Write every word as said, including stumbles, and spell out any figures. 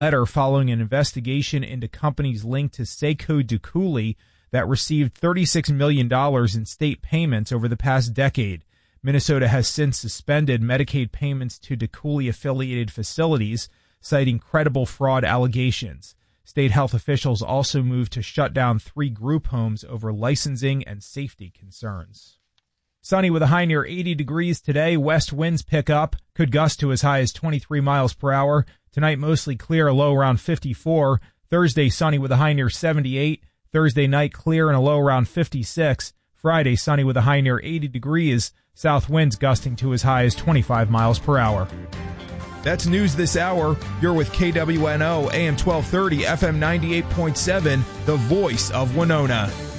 letter following an investigation into companies linked to Seiko Dukuli that received thirty-six million dollars in state payments over the past decade. Minnesota has since suspended Medicaid payments to Dukuli-affiliated facilities, citing credible fraud allegations. State health officials also moved to shut down three group homes over licensing and safety concerns. Sunny with a high near eighty degrees today. West winds pick up, could gust to as high as twenty-three miles per hour. Tonight mostly clear, a low around fifty-four. Thursday sunny with a high near seventy-eight. Thursday night clear and a low around fifty-six. Friday sunny with a high near eighty degrees. South winds gusting to as high as twenty-five miles per hour. That's news this hour. You're with K W N O, A M twelve thirty, F M ninety-eight point seven, the voice of Winona.